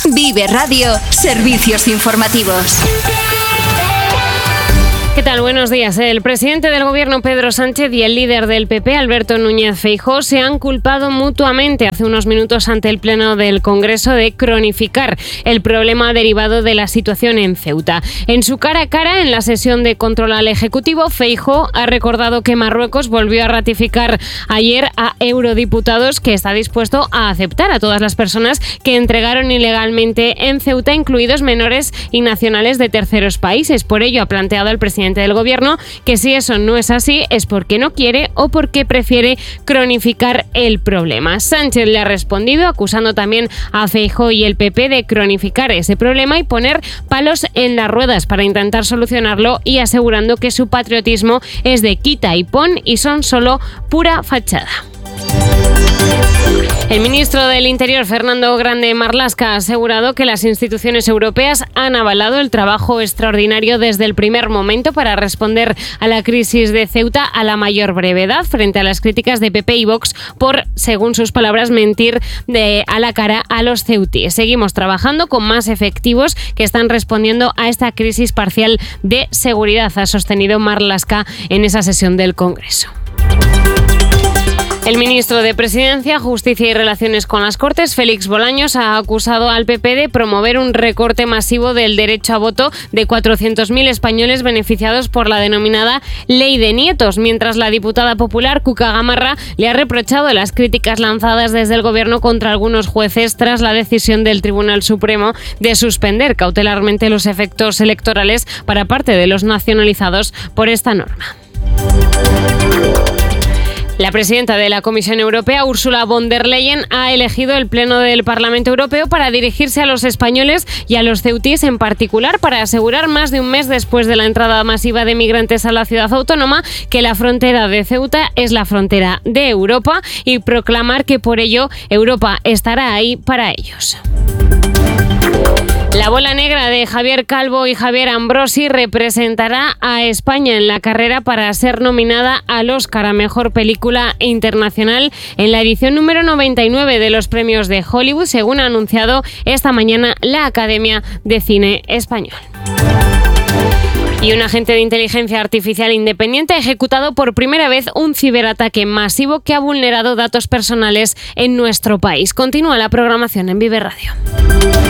Vive Radio, servicios informativos. ¿Qué tal? Buenos días. El presidente del Gobierno, Pedro Sánchez, y el líder del PP, Alberto Núñez Feijóo, se han culpado mutuamente hace unos minutos ante el Pleno del Congreso de cronificar el problema derivado de la situación en Ceuta. En su cara a cara, en la sesión de control al Ejecutivo, Feijóo ha recordado que Marruecos volvió a ratificar ayer a eurodiputados que está dispuesto a aceptar a todas las personas que entregaron ilegalmente en Ceuta, incluidos menores y nacionales de terceros países. Por ello, ha planteado el presidente del Gobierno que si eso no es así es porque no quiere o porque prefiere cronificar el problema. Sánchez le ha respondido acusando también a Feijóo y el PP de cronificar ese problema y poner palos en las ruedas para intentar solucionarlo, y asegurando que su patriotismo es de quita y pon y son solo pura fachada. El ministro del Interior, Fernando Grande Marlaska, ha asegurado que las instituciones europeas han avalado el trabajo extraordinario desde el primer momento para responder a la crisis de Ceuta a la mayor brevedad, frente a las críticas de PP y Vox por, según sus palabras, mentir a la cara a los ceutíes. Seguimos trabajando con más efectivos que están respondiendo a esta crisis parcial de seguridad, ha sostenido Marlaska en esa sesión del Congreso. El ministro de Presidencia, Justicia y Relaciones con las Cortes, Félix Bolaños, ha acusado al PP de promover un recorte masivo del derecho a voto de 400.000 españoles beneficiados por la denominada Ley de Nietos, mientras la diputada popular Cuca Gamarra le ha reprochado las críticas lanzadas desde el Gobierno contra algunos jueces tras la decisión del Tribunal Supremo de suspender cautelarmente los efectos electorales para parte de los nacionalizados por esta norma. La presidenta de la Comisión Europea, Ursula von der Leyen, ha elegido el Pleno del Parlamento Europeo para dirigirse a los españoles y a los ceutíes en particular, para asegurar más de un mes después de la entrada masiva de migrantes a la ciudad autónoma que la frontera de Ceuta es la frontera de Europa, y proclamar que por ello Europa estará ahí para ellos. La bola negra de Javier Calvo y Javier Ambrosi representará a España en la carrera para ser nominada al Oscar a Mejor Película Internacional en la edición número 99 de los premios de Hollywood, según ha anunciado esta mañana la Academia de Cine Español. Y un agente de inteligencia artificial independiente ha ejecutado por primera vez un ciberataque masivo que ha vulnerado datos personales en nuestro país. Continúa la programación en Vive Radio.